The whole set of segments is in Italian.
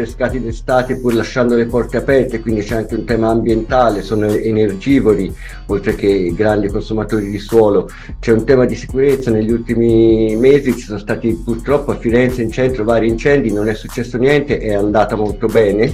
pescati d'estate pur lasciando le porte aperte, quindi c'è anche un tema ambientale, sono energivori oltre che grandi consumatori di suolo. C'è un tema di sicurezza, negli ultimi mesi ci sono stati purtroppo a Firenze in centro vari incendi, non è successo niente, è andata molto bene,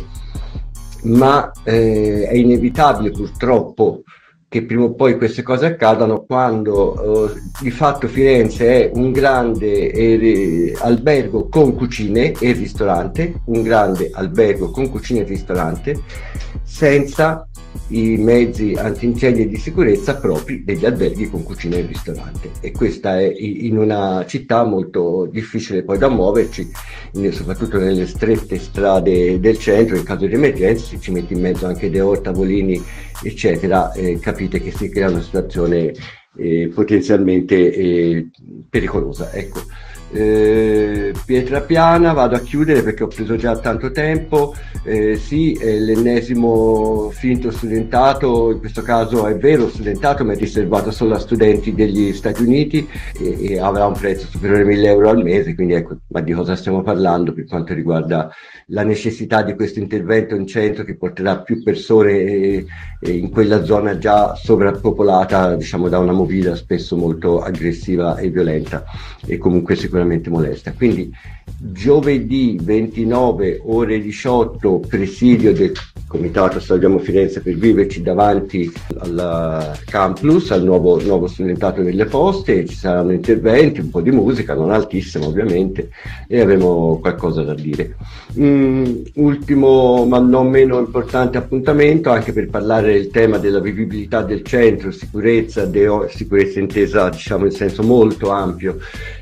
ma è inevitabile purtroppo che prima o poi queste cose accadano quando di fatto Firenze è un grande albergo con cucine e ristorante, un grande albergo con cucine e ristorante, senza i mezzi antincendio e di sicurezza propri degli alberghi con cucine e ristorante. E questa è in una città molto difficile poi da muoverci, soprattutto nelle strette strade del centro. In caso di emergenza, se ci metti in mezzo anche dei tavolini eccetera, capite che si crea una situazione potenzialmente pericolosa. Ecco. Pietrapiana, vado a chiudere perché ho preso già tanto tempo. Sì, l'ennesimo finto studentato, in questo caso è vero studentato, ma è riservato solo a studenti degli Stati Uniti e avrà un prezzo superiore a 1.000 euro al mese, quindi ecco, ma di cosa stiamo parlando per quanto riguarda la necessità di questo intervento in centro che porterà più persone in quella zona già sovrappopolata, diciamo, da una movida spesso molto aggressiva e violenta e comunque sicuramente molesta. Quindi giovedì 29 ore 18 presidio del Comitato Salviamo Firenze per Viverci davanti al Campus, al nuovo studentato delle Poste. Ci saranno interventi, un po' di musica, non altissima ovviamente, e avremo qualcosa da dire. Ultimo ma non meno importante appuntamento, anche per parlare del tema della vivibilità del centro, sicurezza intesa diciamo in senso molto ampio,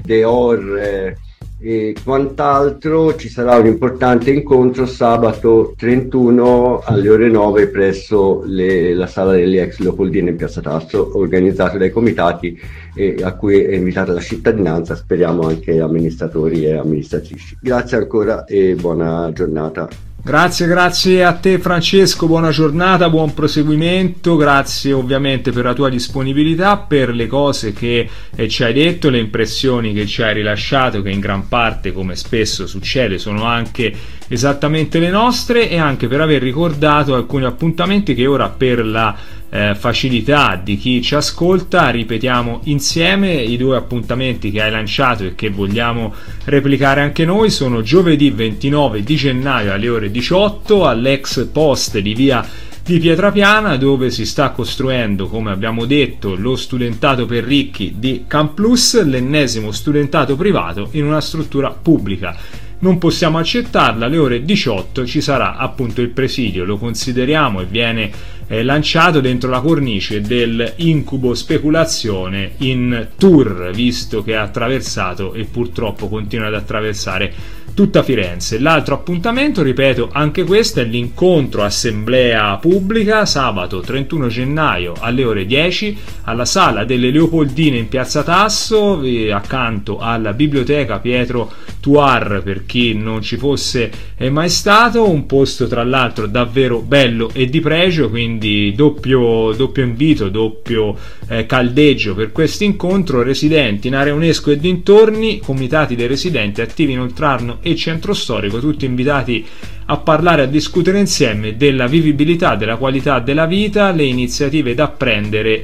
DEOR e quant'altro. Ci sarà un importante incontro sabato 31 alle ore 9 presso la sala delle ex Leopoldine in Piazza Tasso, organizzato dai comitati e a cui è invitata la cittadinanza, speriamo anche amministratori e amministratrici. Grazie ancora e buona giornata. Grazie a te Francesco, buona giornata, buon proseguimento, grazie ovviamente per la tua disponibilità, per le cose che ci hai detto, le impressioni che ci hai rilasciato, che in gran parte, come spesso succede, sono anche esattamente le nostre, e anche per aver ricordato alcuni appuntamenti che ora, per la facilità di chi ci ascolta, ripetiamo insieme. I due appuntamenti che hai lanciato e che vogliamo replicare anche noi sono giovedì 29 di gennaio alle ore 18 all'ex post di via di Pietrapiana, dove si sta costruendo, come abbiamo detto, lo studentato per ricchi di Camplus, l'ennesimo studentato privato in una struttura pubblica. Non possiamo accettarla. Alle ore 18 ci sarà appunto il presidio, lo consideriamo e viene lanciato dentro la cornice del incubo speculazione in tour, visto che ha attraversato e purtroppo continua ad attraversare tutta Firenze. L'altro appuntamento, ripeto, anche questo è l'incontro assemblea pubblica sabato 31 gennaio alle ore 10 alla sala delle Leopoldine in Piazza Tasso, accanto alla biblioteca Pietro Tuar, per chi non ci fosse mai stato. Un posto tra l'altro davvero bello e di pregio, quindi doppio invito, doppio caldeggio per questo incontro. Residenti in area UNESCO e dintorni, comitati dei residenti attivi in Oltrarno e centro storico, tutti invitati a parlare, a discutere insieme della vivibilità, della qualità della vita, le iniziative da prendere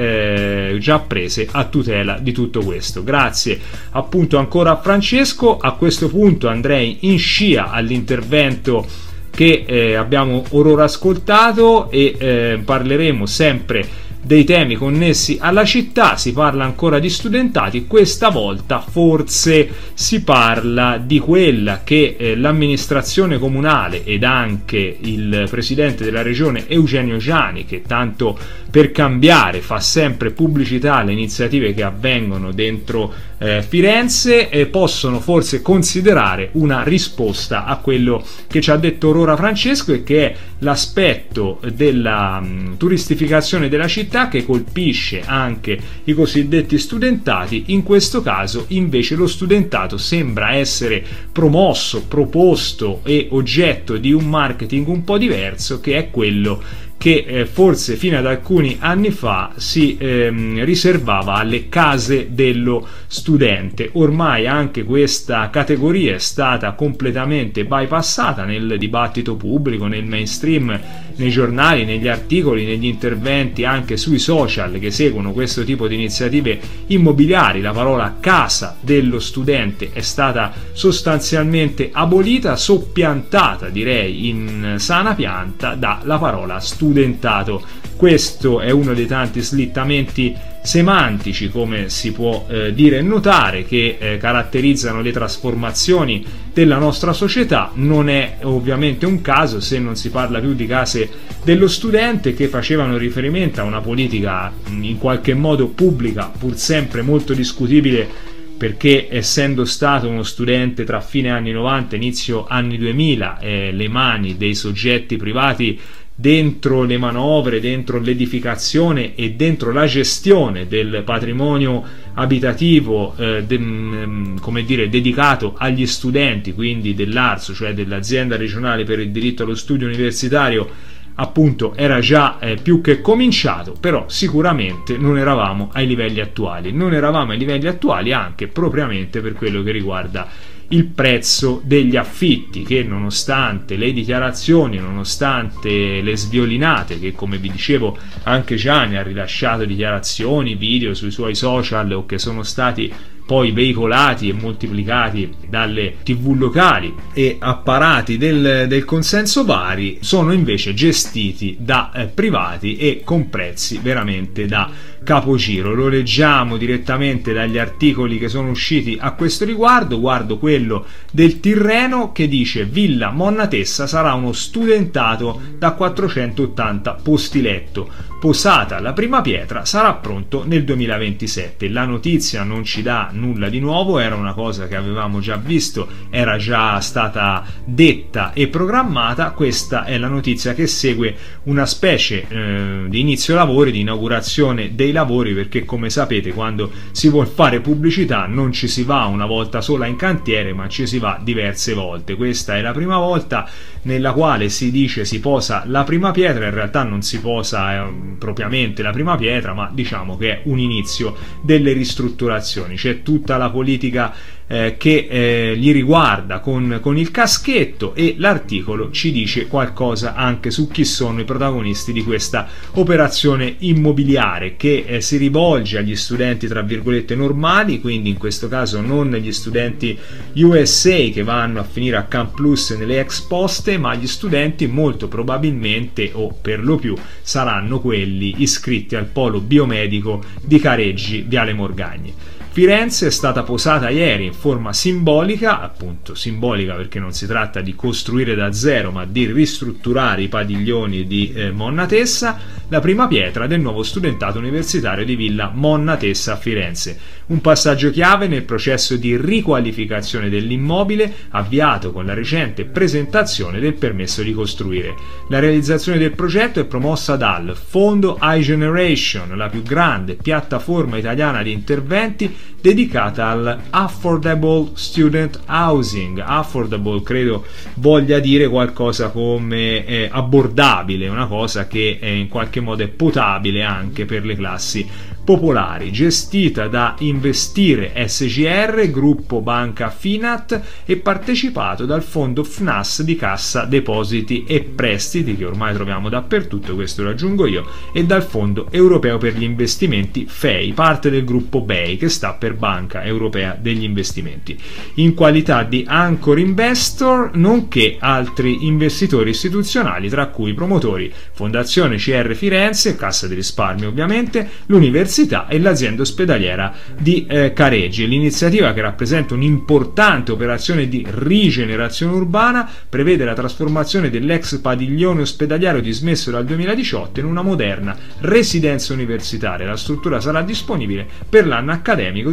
e già prese a tutela di tutto questo. Grazie appunto ancora a Francesco. A questo punto andrei in scia all'intervento che abbiamo orora ascoltato e parleremo sempre dei temi connessi alla città. Si parla ancora di studentati, questa volta forse si parla di quella che l'amministrazione comunale ed anche il presidente della regione Eugenio Giani, che tanto per cambiare fa sempre pubblicità alle iniziative che avvengono dentro Firenze, possono forse considerare una risposta a quello che ci ha detto ora Francesco, e che è l'aspetto della turistificazione della città, che colpisce anche i cosiddetti studentati. In questo caso invece lo studentato sembra essere promosso, proposto e oggetto di un marketing un po' diverso, che è quello che che forse fino ad alcuni anni fa si riservava alle case dello studente. Ormai anche questa categoria è stata completamente bypassata nel dibattito pubblico, nel mainstream, nei giornali, negli articoli, negli interventi anche sui social che seguono questo tipo di iniziative immobiliari. La parola casa dello studente è stata sostanzialmente abolita, soppiantata direi in sana pianta dalla parola studentato. Questo è uno dei tanti slittamenti semantici, come si può dire e notare, che caratterizzano le trasformazioni della nostra società. Non è ovviamente un caso se non si parla più di case dello studente, che facevano riferimento a una politica in qualche modo pubblica, pur sempre molto discutibile, perché essendo stato uno studente tra fine anni 90 e inizio anni 2000 le mani dei soggetti privati dentro le manovre, dentro l'edificazione e dentro la gestione del patrimonio abitativo come dire, dedicato agli studenti, quindi dell'ARSU, cioè dell'Azienda Regionale per il Diritto allo Studio Universitario, appunto era già più che cominciato, però sicuramente non eravamo ai livelli attuali. Non eravamo ai livelli attuali anche propriamente per quello che riguarda il prezzo degli affitti, che nonostante le dichiarazioni, nonostante le sviolinate, che come vi dicevo anche Gianni ha rilasciato dichiarazioni, video sui suoi social o che sono stati poi veicolati e moltiplicati dalle TV locali e apparati del consenso vari, sono invece gestiti da privati e con prezzi veramente da capogiro. Lo leggiamo direttamente dagli articoli che sono usciti a questo riguardo. Guardo quello del Tirreno che dice: Villa Monna Tessa sarà uno studentato da 480 posti letto, posata la prima pietra, sarà pronto nel 2027. La notizia non ci dà nulla di nuovo, era una cosa che avevamo già visto, era già stata detta e programmata. Questa è la notizia che segue una specie di inizio lavori, di inaugurazione dei lavori, perché come sapete quando si vuol fare pubblicità non ci si va una volta sola in cantiere, ma ci si va diverse volte. Questa è la prima volta nella quale si dice si posa la prima pietra. In realtà non si posa propriamente la prima pietra, ma diciamo che è un inizio delle ristrutturazioni. C'è tutta la politica che gli riguarda con il caschetto, e l'articolo ci dice qualcosa anche su chi sono i protagonisti di questa operazione immobiliare, che si rivolge agli studenti tra virgolette normali, quindi in questo caso non gli studenti USA che vanno a finire a Camp Plus nelle ex poste, ma gli studenti molto probabilmente, o per lo più, saranno quelli iscritti al polo biomedico di Careggi, Viale Morgagni. Firenze è stata posata ieri in forma simbolica, appunto simbolica perché non si tratta di costruire da zero ma di ristrutturare i padiglioni di Monna Tessa, la prima pietra del nuovo studentato universitario di Villa Monna Tessa a Firenze. Un passaggio chiave nel processo di riqualificazione dell'immobile avviato con la recente presentazione del permesso di costruire. La realizzazione del progetto è promossa dal Fondo iGeneration, la più grande piattaforma italiana di interventi dedicata al Affordable Student Housing. Affordable credo voglia dire qualcosa come abbordabile, una cosa che in qualche modo è potabile anche per le classi popolari, gestita da Investire SGR, gruppo banca Finat, e partecipato dal fondo FNAS di Cassa Depositi e Prestiti, che ormai troviamo dappertutto, questo lo aggiungo io, e dal Fondo Europeo per gli Investimenti FEI, parte del gruppo BEI, che sta per Banca Europea degli Investimenti, in qualità di anchor investor, nonché altri investitori istituzionali, tra cui promotori Fondazione CR Firenze, Cassa di Risparmio ovviamente, l'Università e l'azienda ospedaliera di Careggi. L'iniziativa, che rappresenta un'importante operazione di rigenerazione urbana, prevede la trasformazione dell'ex padiglione ospedaliero dismesso dal 2018 in una moderna residenza universitaria. La struttura sarà disponibile per l'anno accademico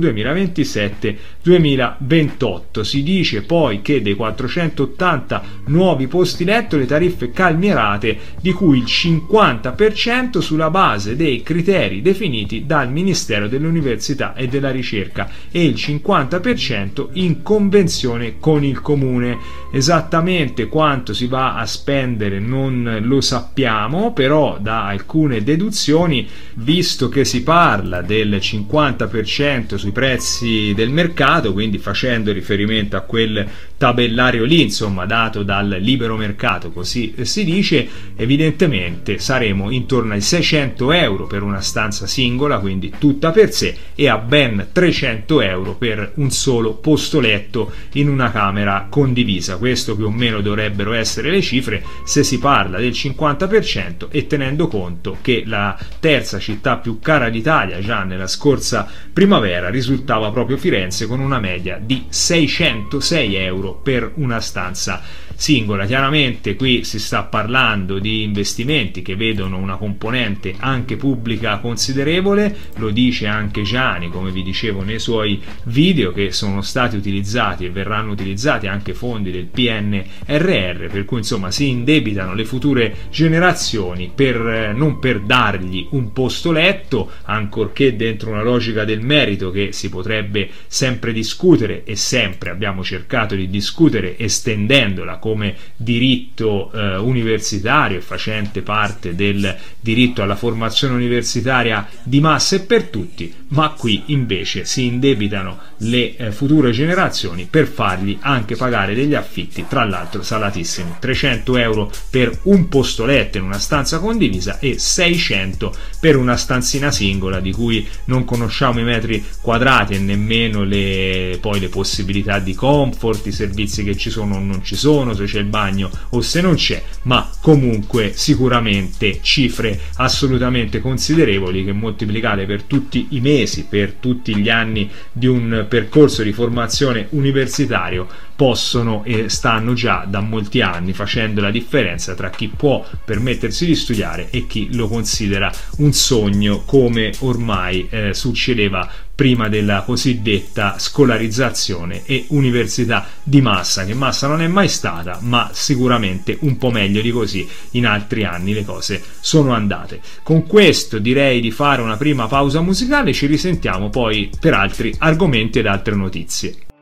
2027-2028. Si dice poi che dei 480 nuovi posti letto le tariffe calmierate, di cui il 50% sulla base dei criteri definiti dal Ministero dell'Università e della Ricerca e il 50% in convenzione con il comune. Esattamente quanto si va a spendere non lo sappiamo, però da alcune deduzioni, visto che si parla del 50% sui prezzi del mercato, quindi facendo riferimento a quel tabellario lì, insomma, dato dal libero mercato, così si dice, evidentemente saremo intorno ai 600 euro per una stanza singola, quindi tutta per sé, e a ben 300 euro per un solo posto letto in una camera condivisa. Questo più o meno dovrebbero essere le cifre se si parla del 50%, e tenendo conto che la terza città più cara d'Italia già nella scorsa primavera risultava proprio Firenze, con una media di 606 euro per una stanza singola. Chiaramente qui si sta parlando di investimenti che vedono una componente anche pubblica considerevole, lo dice anche Giani, come vi dicevo nei suoi video, che sono stati utilizzati e verranno utilizzati anche fondi del PNRR, per cui insomma si indebitano le future generazioni non per dargli un posto letto, ancorché dentro una logica del merito che si potrebbe sempre discutere, e sempre abbiamo cercato di discutere estendendola come diritto universitario e facente parte del diritto alla formazione universitaria di massa e per tutti, ma qui invece si indebitano le future generazioni per fargli anche pagare degli affitti, tra l'altro salatissimi, 300 euro per un posto letto in una stanza condivisa e 600 per una stanzina singola di cui non conosciamo i metri quadrati e nemmeno le possibilità di comfort, i servizi che ci sono o non ci sono, se c'è il bagno o se non c'è, ma comunque sicuramente cifre assolutamente considerevoli che moltiplicate per tutti i mesi, per tutti gli anni di un percorso di formazione universitario possono e stanno già da molti anni facendo la differenza tra chi può permettersi di studiare e chi lo considera un sogno, come ormai succedeva prima della cosiddetta scolarizzazione e università di massa, che massa non è mai stata, ma sicuramente un po' meglio di così in altri anni le cose sono andate. Con questo direi di fare una prima pausa musicale, ci risentiamo poi per altri argomenti ed altre notizie.